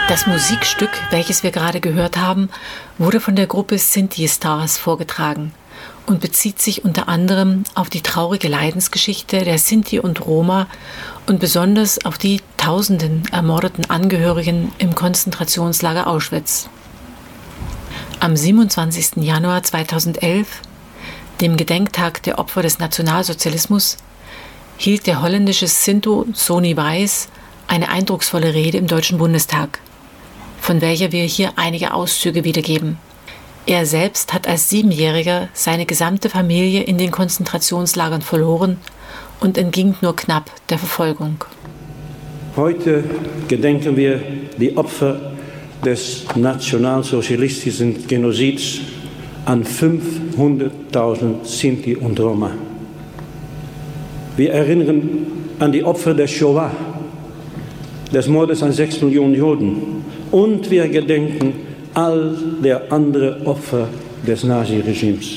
Das Musikstück, welches wir gerade gehört haben, wurde von der Gruppe Sinti Stars vorgetragen und bezieht sich unter anderem auf die traurige Leidensgeschichte der Sinti und Roma und besonders auf die tausenden ermordeten Angehörigen im Konzentrationslager Auschwitz. Am 27. Januar 2011, dem Gedenktag der Opfer des Nationalsozialismus, hielt der holländische Sinto Sony Weiss eine eindrucksvolle Rede im Deutschen Bundestag, von welcher wir hier einige Auszüge wiedergeben. Er selbst hat als 7-Jähriger seine gesamte Familie in den Konzentrationslagern verloren und entging nur knapp der Verfolgung. Heute gedenken wir die Opfer des nationalsozialistischen Genozids an 500.000 Sinti und Roma. Wir erinnern an die Opfer der Shoah, des Mordes an 6 Millionen Juden, und wir gedenken all der anderen Opfer des Naziregimes.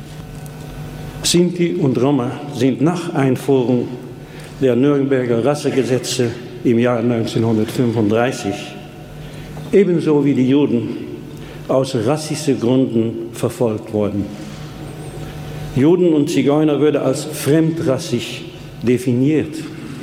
Sinti und Roma sind nach Einführung der Nürnberger Rassegesetze im Jahr 1935 ebenso wie die Juden aus rassischen Gründen verfolgt worden. Juden und Zigeuner würden als fremdrassig definiert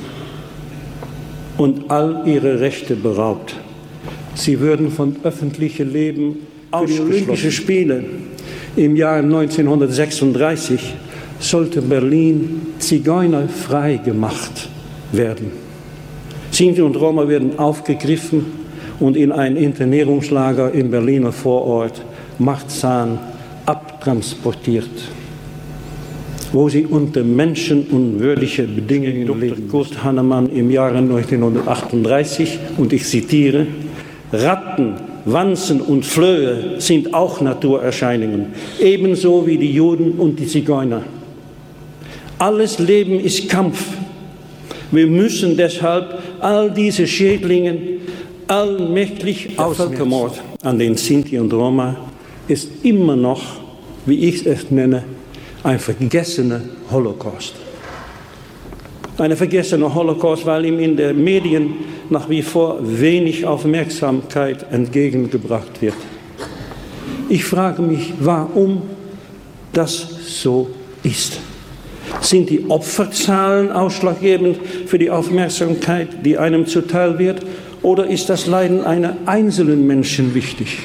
und all ihre Rechte beraubt. Sie würden von öffentlichem Leben ausgeschlossen. Für die Olympischen Spiele im Jahr 1936 sollte Berlin zigeunerfrei gemacht werden. Sinti und Roma werden aufgegriffen und in ein Internierungslager im Berliner Vorort Marzahn abtransportiert, wo sie unter menschenunwürdigen Bedingungen leben. Kurt Hannemann im Jahre 1938, und ich zitiere: Ratten, Wanzen und Flöhe sind auch Naturerscheinungen, ebenso wie die Juden und die Zigeuner. Alles Leben ist Kampf. Wir müssen deshalb all diese Schädlinge allmächtig ausmerzen. Der Völkermord an den Sinti und Roma ist immer noch, wie ich es nenne, ein vergessener Holocaust. Ein vergessener Holocaust, weil ihm in den Medien nach wie vor wenig Aufmerksamkeit entgegengebracht wird. Ich frage mich, warum das so ist. Sind die Opferzahlen ausschlaggebend für die Aufmerksamkeit, die einem zuteil wird, oder ist das Leiden einer einzelnen Menschen wichtig?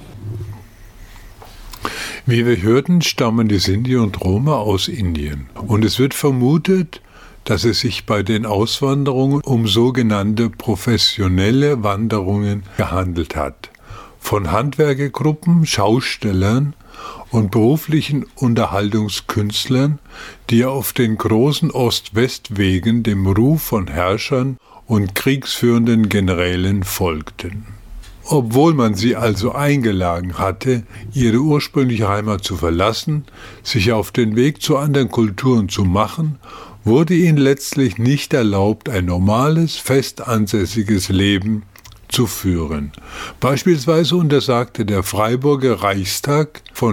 Wie wir hörten, stammen die Sinti und Roma aus Indien. Und es wird vermutet, dass es sich bei den Auswanderungen um sogenannte professionelle Wanderungen gehandelt hat. Von Handwerkergruppen, Schaustellern und beruflichen Unterhaltungskünstlern, die auf den großen Ost-West-Wegen dem Ruf von Herrschern und kriegsführenden Generälen folgten. Obwohl man sie also eingeladen hatte, ihre ursprüngliche Heimat zu verlassen, sich auf den Weg zu anderen Kulturen zu machen, wurde ihnen letztlich nicht erlaubt, ein normales, fest ansässiges Leben zu führen. Beispielsweise untersagte der Freiburger Reichstag von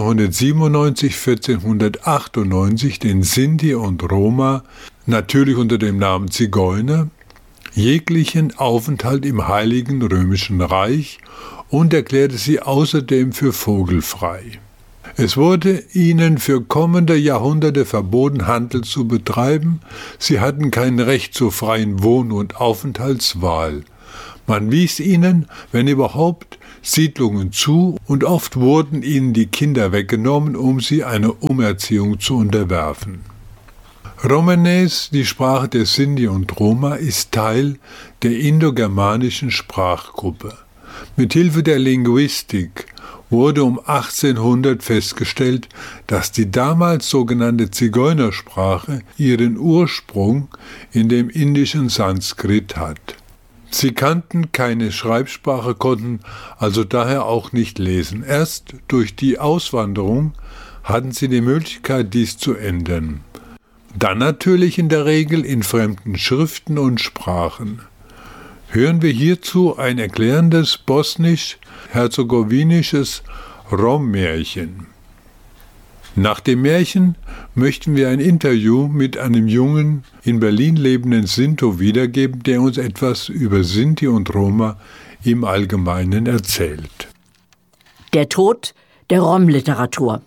1497–1498 den Sinti und Roma, natürlich unter dem Namen Zigeuner, jeglichen Aufenthalt im Heiligen Römischen Reich und erklärte sie außerdem für vogelfrei. Es wurde ihnen für kommende Jahrhunderte verboten, Handel zu betreiben. Sie hatten kein Recht zur freien Wohn- und Aufenthaltswahl. Man wies ihnen, wenn überhaupt, Siedlungen zu, und oft wurden ihnen die Kinder weggenommen, um sie einer Umerziehung zu unterwerfen. Romanes, die Sprache der Sinti und Roma, ist Teil der indogermanischen Sprachgruppe. Mithilfe der Linguistik wurde um 1800 festgestellt, dass die damals sogenannte Zigeunersprache ihren Ursprung in dem indischen Sanskrit hat. Sie kannten keine Schreibsprache, konnten also daher auch nicht lesen. Erst durch die Auswanderung hatten sie die Möglichkeit, dies zu ändern. Dann natürlich in der Regel in fremden Schriften und Sprachen. Hören wir hierzu ein erklärendes bosnisch-herzegowinisches Rom-Märchen. Nach dem Märchen möchten wir ein Interview mit einem jungen, in Berlin lebenden Sinto wiedergeben, der uns etwas über Sinti und Roma im Allgemeinen erzählt. Der Tod der Rom-Literatur.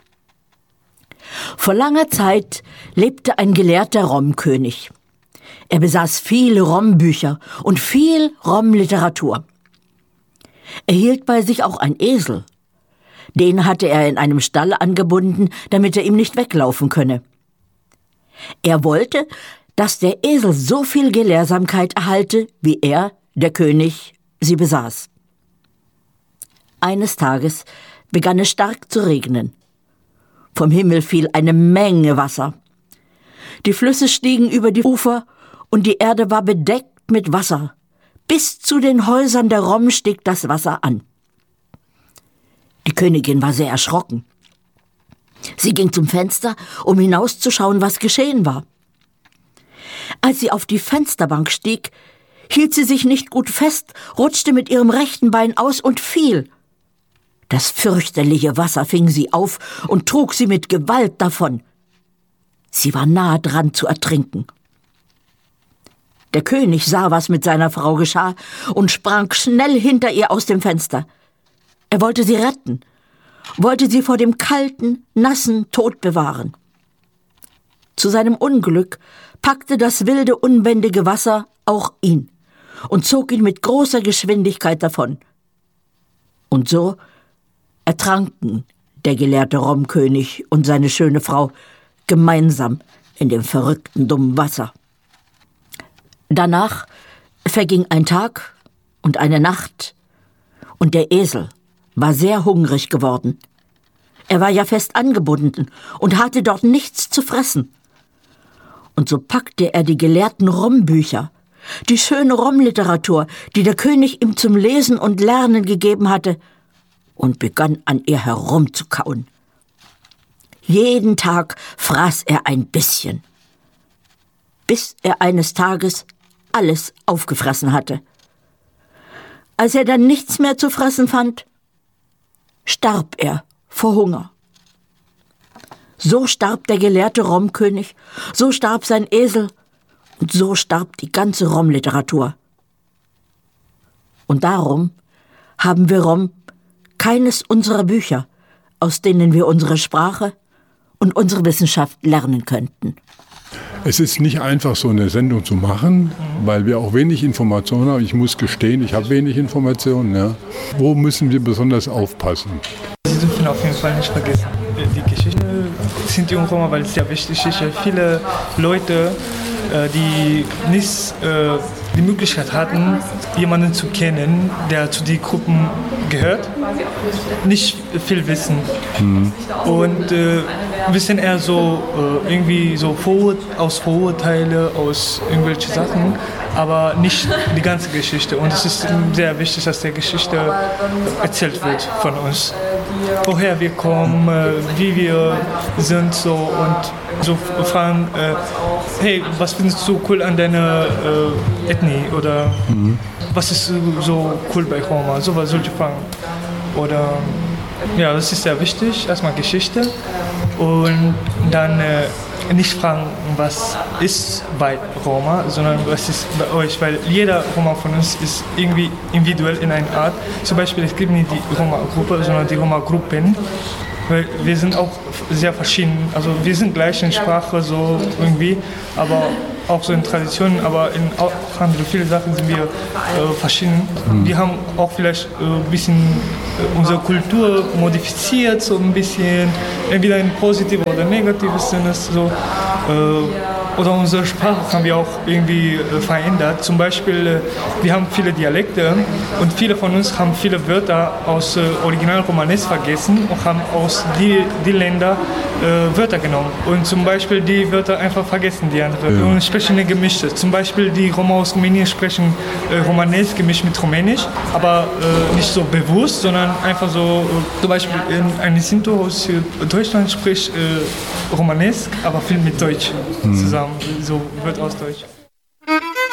Vor langer Zeit lebte ein gelehrter Rom-König. Er besaß viele Rom-Bücher und viel Rom-Literatur. Er hielt bei sich auch einen Esel. Den hatte er in einem Stall angebunden, damit er ihm nicht weglaufen könne. Er wollte, dass der Esel so viel Gelehrsamkeit erhalte, wie er, der König, sie besaß. Eines Tages begann es stark zu regnen. Vom Himmel fiel eine Menge Wasser. Die Flüsse stiegen über die Ufer und die Erde war bedeckt mit Wasser. Bis zu den Häusern der Rom stieg das Wasser an. Die Königin war sehr erschrocken. Sie ging zum Fenster, um hinauszuschauen, was geschehen war. Als sie auf die Fensterbank stieg, hielt sie sich nicht gut fest, rutschte mit ihrem rechten Bein aus und fiel. Das fürchterliche Wasser fing sie auf und trug sie mit Gewalt davon. Sie war nahe dran zu ertrinken. Der König sah, was mit seiner Frau geschah, und sprang schnell hinter ihr aus dem Fenster. Er wollte sie retten, wollte sie vor dem kalten, nassen Tod bewahren. Zu seinem Unglück packte das wilde, unbändige Wasser auch ihn und zog ihn mit großer Geschwindigkeit davon. Und so ertranken der gelehrte Rom-König und seine schöne Frau gemeinsam in dem verrückten, dummen Wasser. Danach verging ein Tag und eine Nacht, und der Esel war sehr hungrig geworden. Er war ja fest angebunden und hatte dort nichts zu fressen. Und so packte er die gelehrten Rom-Bücher, die schöne Rom-Literatur, die der König ihm zum Lesen und Lernen gegeben hatte, und begann an ihr herumzukauen. Jeden Tag fraß er ein bisschen, bis er eines Tages alles aufgefressen hatte. Als er dann nichts mehr zu fressen fand, starb er vor Hunger. So starb der gelehrte Rom-König, so starb sein Esel und so starb die ganze Rom-Literatur. Und darum haben wir Rom keines unserer Bücher, aus denen wir unsere Sprache und unsere Wissenschaft lernen könnten. Es ist nicht einfach, so eine Sendung zu machen, weil wir auch wenig Informationen haben. Ich muss gestehen, ich habe wenig Informationen. Ja. Wo müssen wir besonders aufpassen? Sie dürfen auf jeden Fall nicht vergessen, die Geschichte Sinti und Roma, weil es sehr wichtig ist. Viele Leute, die nicht die Möglichkeit hatten, jemanden zu kennen, der zu den Gruppen gehört, nicht viel wissen. Und wissen eher so irgendwie so aus Vorurteile, aus irgendwelchen Sachen, aber nicht die ganze Geschichte. Und es ist sehr wichtig, dass die Geschichte erzählt wird von uns. Woher wir kommen, wie wir sind so, und so fragen, hey, was findest du cool an deiner Ethnie, oder was ist so cool bei Roma, sowas, solche Fragen. Oder ja, das ist sehr wichtig, erstmal Geschichte, und dann nicht fragen, was ist bei Roma, sondern was ist bei euch, weil jeder Roma von uns ist irgendwie individuell in einer Art. Zum Beispiel, es gibt nicht die Roma-Gruppe, sondern die Roma-Gruppen, weil wir sind auch sehr verschieden. Also wir sind gleich in Sprache so irgendwie, aber auch so in Traditionen, aber in anderen viele Sachen sind wir verschieden. Wir haben auch vielleicht ein bisschen unsere Kultur modifiziert, so ein bisschen, entweder in positiver oder negativer Sinne. So, oder unsere Sprache haben wir auch irgendwie verändert. Zum Beispiel, wir haben viele Dialekte und viele von uns haben viele Wörter aus Original Romanes vergessen und haben aus die Länder Wörter genommen. Und zum Beispiel die Wörter einfach vergessen, die anderen. Und sprechen eine gemischte. Zum Beispiel die Roma aus Rumänien sprechen Romanes gemischt mit Rumänisch, aber nicht so bewusst, sondern einfach so, zum Beispiel ein Sinto aus Deutschland spricht Romanesk, aber viel mit Deutsch zusammen, so wird aus Deutsch.